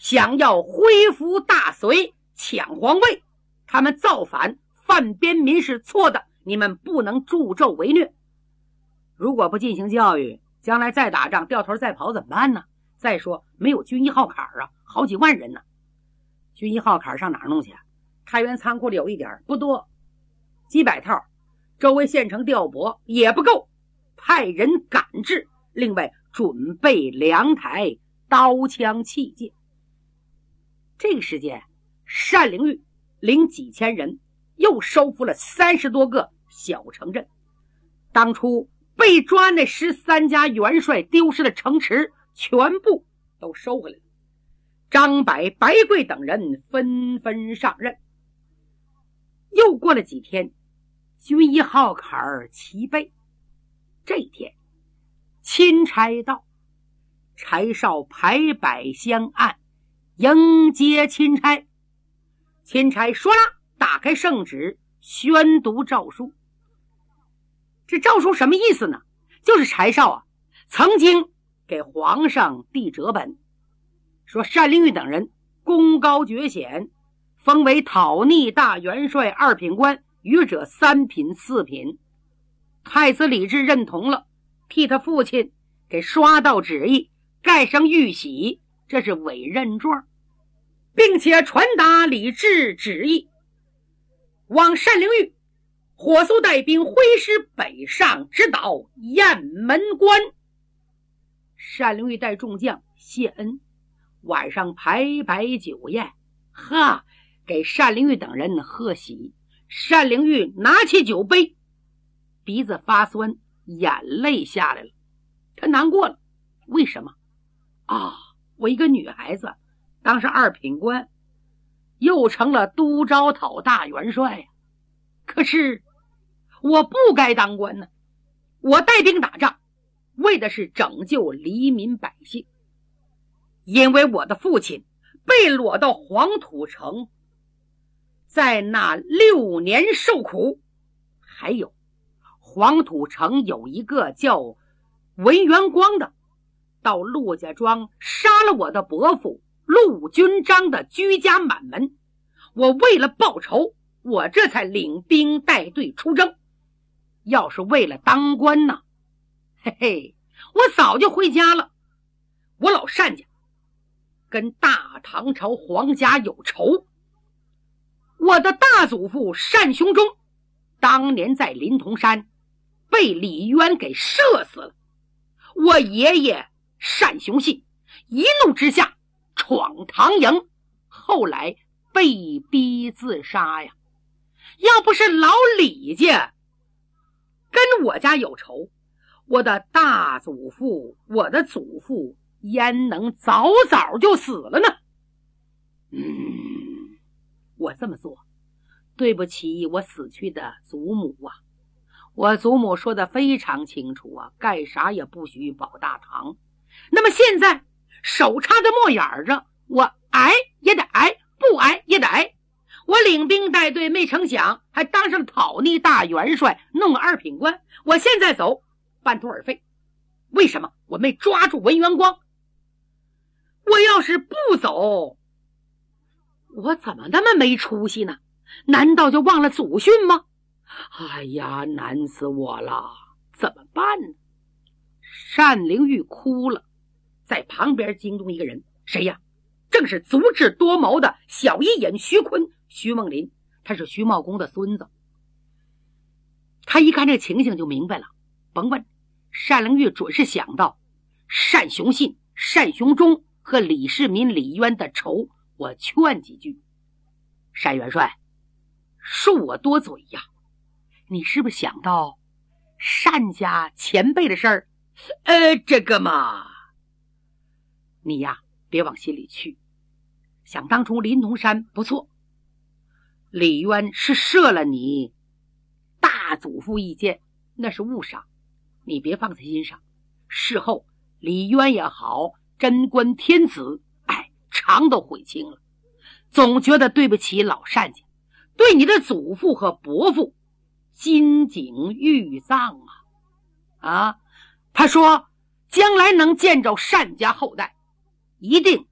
想要恢复大隋，抢皇位，他们造反犯边民是错的，你们不能助纣为虐。如果不进行教育，将来再打仗掉头再跑怎么办呢？再说没有军一号坎啊，好几万人呢。军一号坎上哪儿弄去啊？太原仓库里有一点，不多，几百套，周围县城调拨也不够，派人赶制，另外准备粮台、刀枪器械。这个时间，单灵玉领几千人又收复了30多个小城镇。当初被抓那13家元帅丢失的城池全部都收回来了。张柏、白桂等人纷纷上任。又过了几天，军一号坎齐备。这一天，钦差到，柴少排摆相案迎接钦差。钦差说了，打开圣旨，宣读诏书。这诏书什么意思呢？就是柴少曾经给皇上递折本，说单灵玉等人功高爵显，封为讨逆大元帅2品官，余者3品4品。太子李治认同了，替他父亲给刷到旨意，盖上玉玺，这是委任状，并且传达李治旨意，望单灵玉火速带兵挥师北上，直捣雁门关。单灵玉带众将谢恩，晚上排摆酒宴，给单灵玉等人贺喜。单灵玉拿起酒杯，鼻子发酸，眼泪下来了。他难过了，为什么？我一个女孩子当上2品官，又成了都招讨大元帅呀。可是我不该当官呢，我带兵打仗，为的是拯救黎民百姓。因为我的父亲被掳到黄土城，在那6年受苦。还有黄土城有一个叫文元光的，到陆家庄杀了我的伯父陆军章的居家满门。我为了报仇，我这才领兵带队出征。要是为了当官呢，我早就回家了。我老单家跟大唐朝皇家有仇，我的大祖父单雄忠当年在临潼山被李渊给射死了。我爷爷单雄信一怒之下闯唐营，后来被逼自杀呀。要不是老李家跟我家有仇，我的大祖父、我的祖父焉能早早就死了呢？我这么做对不起我死去的祖母啊。我祖母说的非常清楚啊，干啥也不许保大唐。那么现在手插在墨眼着，我挨也得挨，不挨也得挨。我领兵带队没成想还当上讨逆大元帅，弄个2品官。我现在走半途而废。为什么我没抓住文元光？我要是不走，我怎么那么没出息呢？难道就忘了祖训吗？哎呀，难死我了，怎么办呢？单灵玉哭了，在旁边惊动一个人，谁呀？正是足智多谋的小一眼徐坤，徐梦林，他是徐茂公的孙子。他一看这个情形就明白了，甭问，单灵玉准是想到单雄信、单雄忠和李世民、李渊的仇，我劝几句。单元帅，恕我多嘴呀，你是不是想到单家前辈的事儿？这个嘛，你呀别往心里去。想当初临潼山不错，李渊是射了你大祖父一箭，那是误伤，你别放在心上。事后李渊也好，贞观天子，常都悔清了。总觉得对不起老单家，对你的祖父和伯父金井玉葬啊！他说将来能见着单家后代，一定